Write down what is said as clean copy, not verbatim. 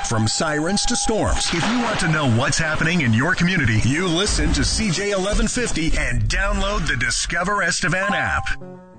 From sirens to storms, if you want to know what's happening in your community, you listen to CJ 1150 and download the Discover Estevan app.